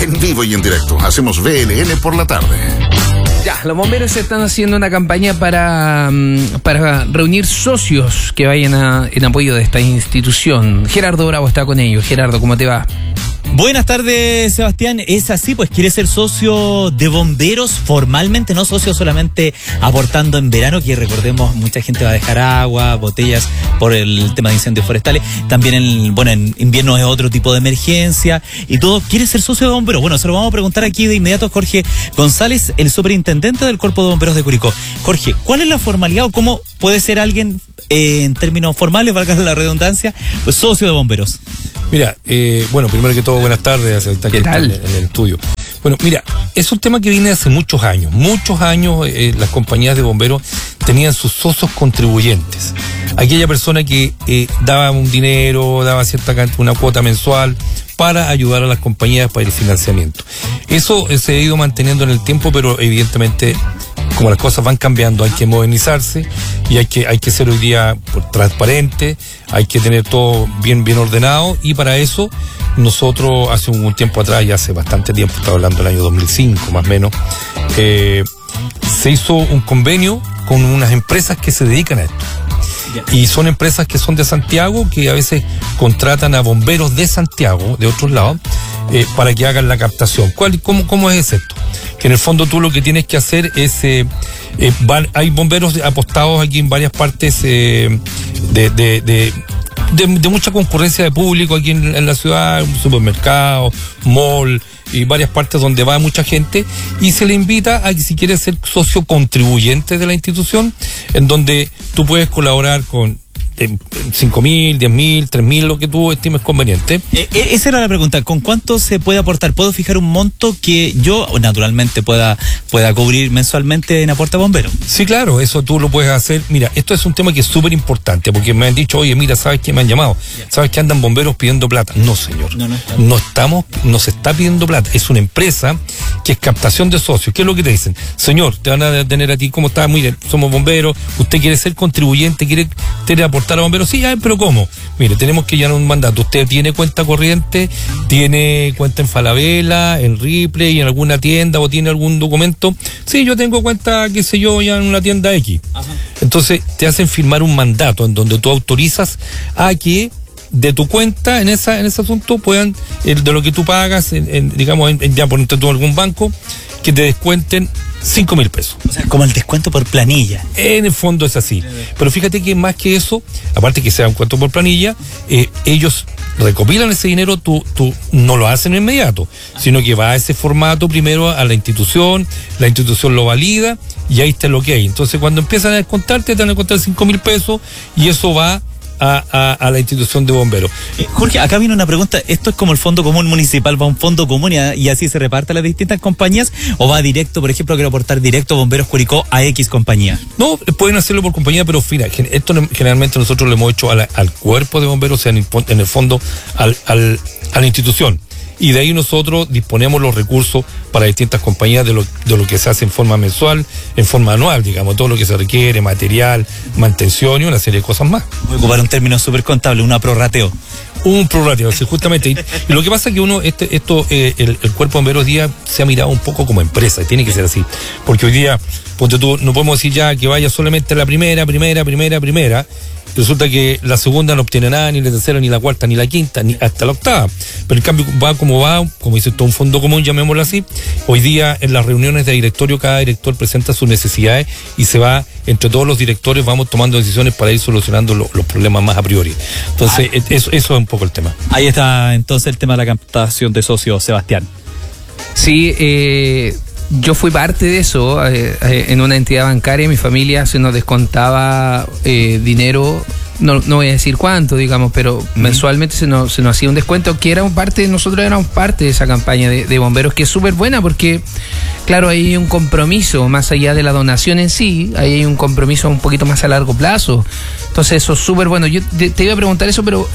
En vivo y en directo, hacemos VLN por la tarde. Ya, los bomberos están haciendo una campaña para reunir socios que vayan en apoyo de esta institución. Gerardo Bravo está con ellos. Gerardo, ¿cómo te va? Buenas tardes, Sebastián. Es así, pues quiere ser socio de bomberos formalmente, no socio solamente aportando en verano, que recordemos, mucha gente va a dejar agua, botellas por el tema de incendios forestales. También en invierno es otro tipo de emergencia y todo. ¿Quiere ser socio de bomberos? Bueno, se lo vamos a preguntar aquí de inmediato a Jorge González, el superintendente del Cuerpo de Bomberos de Curicó. Jorge, ¿cuál es la formalidad o cómo puede ser alguien, en términos formales, valga la redundancia, pues socio de bomberos? Mira, bueno, primero que todo, buenas tardes. ¿Qué tal? En el estudio. Bueno, mira, es un tema que viene hace muchos años. Las compañías de bomberos tenían sus socios contribuyentes. Aquella persona que daba un dinero, daba una cuota mensual para ayudar a las compañías para el financiamiento. Eso se ha ido manteniendo en el tiempo, pero evidentemente, como las cosas van cambiando, hay que modernizarse y hay que ser hoy día transparente, hay que tener todo bien ordenado, y para eso nosotros hace un tiempo atrás, ya hace bastante tiempo, estaba hablando del año 2005 más o menos, se hizo un convenio con unas empresas que se dedican a esto. Y son empresas que son de Santiago, que a veces contratan a bomberos de Santiago, de otros lados, para que hagan la captación. ¿Cómo es esto? Que en el fondo tú lo que tienes que hacer es, hay bomberos apostados aquí en varias partes de mucha concurrencia de público aquí en la ciudad, un supermercado, mall y varias partes donde va mucha gente, y se le invita a que, si quieres ser socio contribuyente de la institución, en donde tú puedes colaborar con 5.000, 10.000, 3.000, lo que tú estimes conveniente. Esa era la pregunta. ¿Con cuánto se puede aportar? ¿Puedo fijar un monto que yo naturalmente pueda cubrir mensualmente en aporte a bomberos? Sí, claro, eso tú lo puedes hacer. Mira, esto es un tema que es súper importante, porque me han dicho, oye, mira, ¿sabes qué me han llamado? ¿Sabes que andan bomberos pidiendo plata? No, señor. No se está pidiendo plata. Es una empresa que es captación de socios. ¿Qué es lo que te dicen? Señor, te van a tener a ti, ¿cómo estás? Muy bien, somos bomberos, usted quiere ser contribuyente, quiere aportar a bomberos. Sí, pero ¿cómo? Mire, tenemos que llenar un mandato. Usted tiene cuenta corriente, tiene cuenta en Falabella, en Ripley, en alguna tienda, o tiene algún documento. Sí, yo tengo cuenta, qué sé yo, ya en una tienda X. Ajá. Entonces te hacen firmar un mandato en donde tú autorizas a que de tu cuenta en ese asunto puedan, de lo que tú pagas, ya ponerte tú en algún banco, que te descuenten 5.000 pesos. O sea, como el descuento por planilla. En el fondo es así. Pero fíjate que más que eso, aparte que sea un descuento por planilla, ellos recopilan ese dinero, tú no lo hacen inmediato, sino que va a ese formato primero a la institución lo valida y ahí está lo que hay. Entonces, cuando empiezan a descontarte, te van a descontar 5.000 pesos y eso va a la institución de bomberos. Jorge, acá viene una pregunta. ¿Esto es como el fondo común municipal? ¿Va a un fondo común y así se reparte a las distintas compañías? ¿O va directo, por ejemplo, quiero aportar directo Bomberos Curicó a X compañía? No, pueden hacerlo por compañía, pero mira, esto generalmente nosotros lo hemos hecho al cuerpo de bomberos, o sea, en el fondo a la institución. Y de ahí nosotros disponemos los recursos para distintas compañías de lo que se hace en forma mensual, en forma anual, digamos, todo lo que se requiere, material, mantención y una serie de cosas más. Voy a ocupar un término súper contable, un prorrateo. Un prorrateo, sí, justamente. Y lo que pasa es que el cuerpo de bomberos hoy día se ha mirado un poco como empresa, y tiene que ser así. Porque hoy día, ponte tú, no podemos decir ya que vaya solamente a la primera. Resulta que la segunda no obtiene nada, ni la tercera, ni la cuarta, ni la quinta, ni hasta la octava. Pero en cambio va, como dice todo un fondo común, llamémoslo así. Hoy día en las reuniones de directorio, cada director presenta sus necesidades y se va, entre todos los directores, vamos tomando decisiones para ir solucionando los problemas más a priori. Entonces, eso es un poco el tema. Ahí está entonces el tema de la captación de socios, Sebastián. Sí, yo fui parte de eso en una entidad bancaria. Mi familia se nos descontaba dinero, no voy a decir cuánto, digamos, pero mensualmente se nos hacía un descuento, que nosotros éramos parte de esa campaña de bomberos, que es súper buena porque, claro, ahí hay un compromiso, más allá de la donación en sí, ahí hay un compromiso un poquito más a largo plazo. Entonces eso es súper bueno. Yo te iba a preguntar eso, pero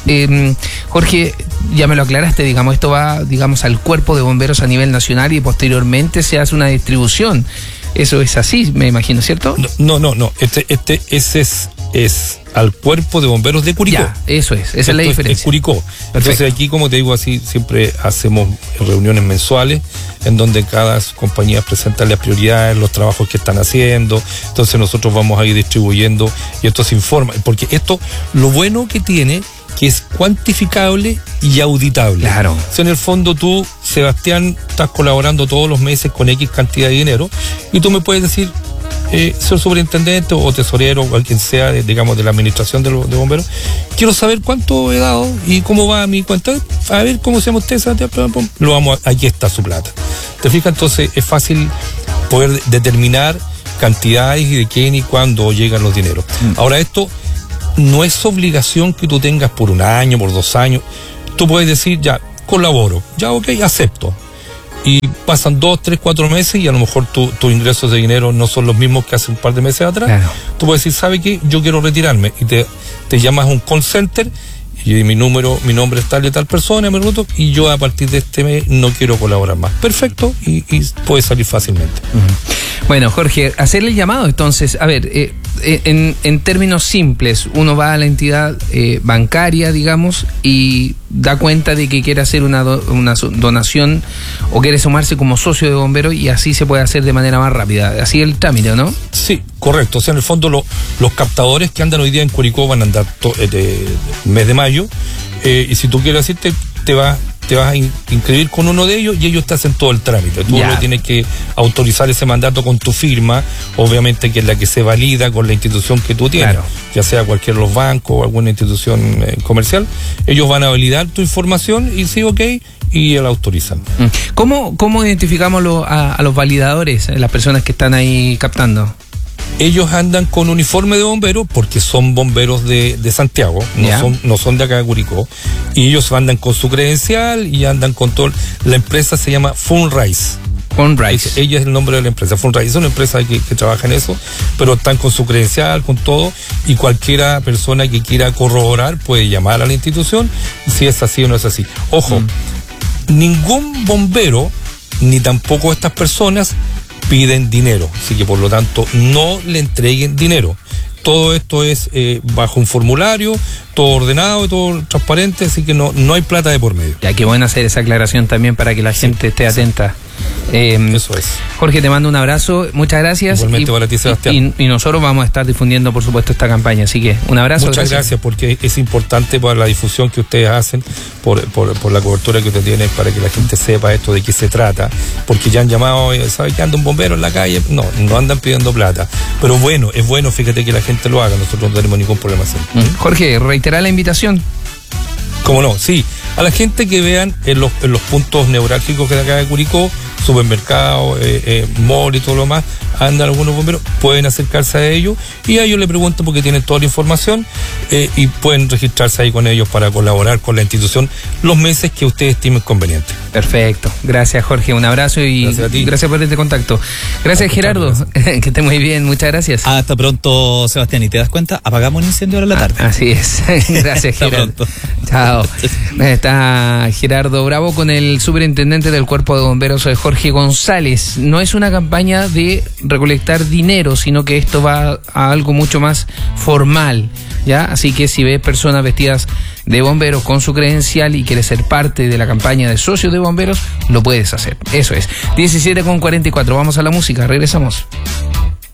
Jorge, ya me lo aclaraste, digamos, esto va, digamos, al cuerpo de bomberos a nivel nacional y posteriormente se hace una distribución. Eso es así, me imagino, ¿cierto? No. Ese es al Cuerpo de Bomberos de Curicó. Ya, eso es, esa es la diferencia. Es Curicó. Entonces aquí, como te digo, así siempre hacemos reuniones mensuales en donde cada compañía presenta las prioridades, los trabajos que están haciendo. Entonces nosotros vamos a ir distribuyendo y esto se informa. Porque esto, lo bueno que tiene, que es cuantificable y auditable. Claro. O sea, en el fondo tú, Sebastián, estás colaborando todos los meses con X cantidad de dinero y tú me puedes decir, señor superintendente o tesorero o quien sea, digamos, de la administración de bomberos, quiero saber cuánto he dado y cómo va mi cuenta. A ver cómo se llama usted, Sebastián. Lo vamos, aquí está su plata. ¿Te fijas? Entonces es fácil poder determinar cantidades y de quién y cuándo llegan los dineros. Ahora, esto no es obligación que tú tengas por un año, por 2 años. Tú puedes decir, ya, colaboro, ya, ok, acepto. Y pasan 2, 3, 4 meses y a lo mejor tus ingresos de dinero no son los mismos que hace un par de meses atrás. Claro. Tú puedes decir, ¿sabe qué? Yo quiero retirarme. Y te llamas a un call center y mi nombre es tal de tal persona, y yo a partir de este mes no quiero colaborar más. Perfecto, y puede salir fácilmente. Bueno, Jorge, hacerle el llamado entonces, a ver, en términos simples, uno va a la entidad bancaria, digamos, y da cuenta de que quiere hacer una donación o quiere sumarse como socio de bomberos y así se puede hacer de manera más rápida. Así el trámite, ¿no? Sí, correcto. O sea, en el fondo los captadores que andan hoy día en Curicó van a andar mes de mayo, y si tú quieres decirte, te vas a inscribir con uno de ellos y ellos te hacen todo el trámite. Tú le tienes que autorizar ese mandato con tu firma, obviamente que es la que se valida con la institución que tú tienes, claro, ya sea cualquiera de los bancos o alguna institución comercial. Ellos van a validar tu información y sí, ok, y la autorizan. ¿Cómo identificamos a los validadores, las personas que están ahí captando? Ellos andan con uniforme de bomberos porque son bomberos de Santiago, no son de acá de Curicó, y ellos andan con su credencial y andan con todo. La empresa se llama Funrise. Ella es el nombre de la empresa. Funrise es una empresa que trabaja en eso, pero están con su credencial, con todo, y cualquiera persona que quiera corroborar puede llamar a la institución si es así o no es así. Ojo, ningún bombero, ni tampoco estas personas, piden dinero, así que por lo tanto no le entreguen dinero. Todo esto es bajo un formulario, todo ordenado y todo transparente, así que no hay plata de por medio. Ya, qué bueno hacer esa aclaración también para que la gente esté atenta. Eso es. Jorge, te mando un abrazo, muchas gracias. Igualmente para ti, Sebastián. Y nosotros vamos a estar difundiendo, por supuesto, esta campaña, así que un abrazo. Muchas gracias porque es importante para la difusión que ustedes hacen, por la cobertura que ustedes tienen, para que la gente sepa esto de qué se trata, porque ya han llamado, ¿sabes que anda un bombero en la calle? No andan pidiendo plata, pero bueno, es bueno, fíjate que la gente lo haga, nosotros no tenemos ningún problema así. Jorge, reitera la invitación. ¿Cómo no? Sí, a la gente que vean en los puntos neurálgicos que de acá de Curicó, supermercados, mall y todo lo más, andan algunos bomberos, pueden acercarse a ellos y a ellos le preguntan porque tienen toda la información, y pueden registrarse ahí con ellos para colaborar con la institución los meses que ustedes estimen conveniente. Perfecto, gracias Jorge, un abrazo y gracias a ti. Gracias por este contacto. Gracias Gerardo, que esté muy bien, muchas gracias. Hasta pronto, Sebastián, y te das cuenta, apagamos un incendio ahora en la tarde. Así es, gracias Gerardo. Pronto. Chao. Está Gerardo Bravo con el superintendente del Cuerpo de Bomberos, Jorge González. No es una campaña de recolectar dinero, sino que esto va a algo mucho más formal, ¿ya? Así que si ves personas vestidas de bomberos con su credencial y quieres ser parte de la campaña de socios de bomberos, lo puedes hacer. Eso es. 17:44. Vamos a la música. Regresamos.